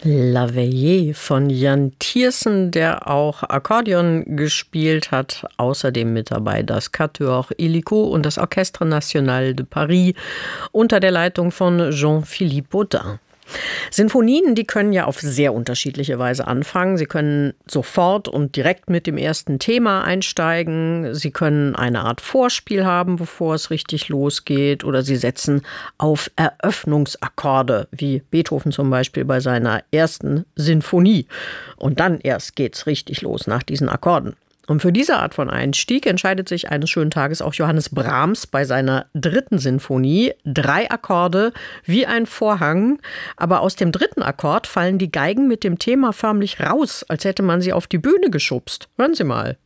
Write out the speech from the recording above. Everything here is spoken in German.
La Veillée von Jan Tiersen, der auch Akkordeon gespielt hat. Außerdem mit dabei das Quatuor Illico und das Orchestre National de Paris unter der Leitung von Jean-Philippe Baudin. Sinfonien, die können ja auf sehr unterschiedliche Weise anfangen. Sie können sofort und direkt mit dem ersten Thema einsteigen. Sie können eine Art Vorspiel haben, bevor es richtig losgeht. Oder sie setzen auf Eröffnungsakkorde, wie Beethoven zum Beispiel bei seiner ersten Sinfonie. Und dann erst geht's richtig los nach diesen Akkorden. Und für diese Art von Einstieg entscheidet sich eines schönen Tages auch Johannes Brahms bei seiner dritten Sinfonie. 3 Akkorde wie ein Vorhang, aber aus dem dritten Akkord fallen die Geigen mit dem Thema förmlich raus, als hätte man sie auf die Bühne geschubst. Hören Sie mal.